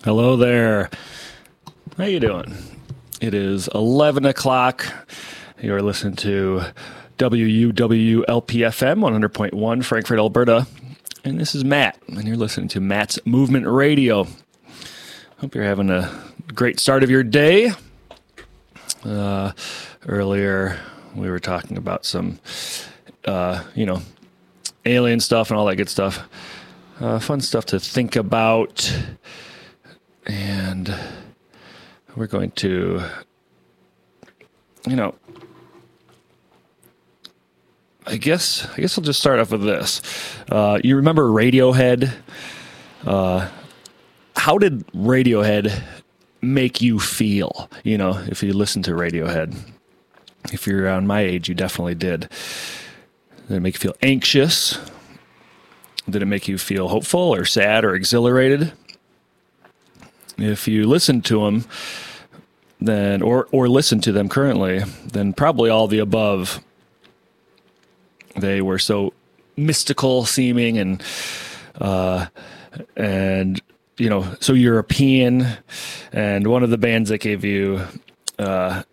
Hello there. How you doing? It is 11 o'clock. You're listening to WUWLPFM 100.1 Frankfurt, Alberta. And this is Matt, and you're listening to Matt's Movement Radio. Hope you're having a great start of your day. Earlier, we were talking about some, alien stuff and all that good stuff. Fun stuff to think about. And we're going to, I guess I'll just start off with this. You remember Radiohead? How did Radiohead make you feel? If you listen to Radiohead, if you're around my age, you definitely did. Did it make you feel anxious? Did it make you feel hopeful or sad or exhilarated? If you listen to them, then or listen to them currently, then probably all the above. They were so mystical seeming and so European. And one of the bands that gave you, they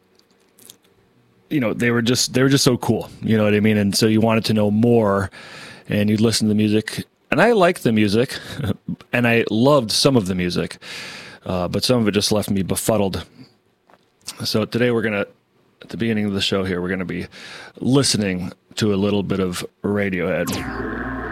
were just so cool. You know what I mean? And so you wanted to know more, and you'd listen to the music. And I liked the music, and I loved some of the music. But some of it just left me befuddled. So today at the beginning of the show here, we're going to be listening to a little bit of Radiohead.